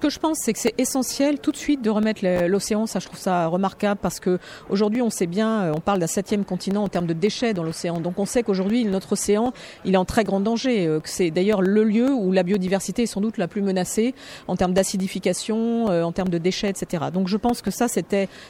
que je pense, c'est que c'est essentiel tout de suite de remettre l'océan. Ça, je trouve ça remarquable parce que aujourd'hui, on sait bien, on parle d'un 7e continent en termes de déchets dans l'océan. Donc on sait qu'aujourd'hui, notre océan, il est en très grand danger. C'est d'ailleurs le lieu où la biodiversité est sans doute la plus menacée en termes d'acidification, en termes de déchets, etc. Donc je pense que ça, c'était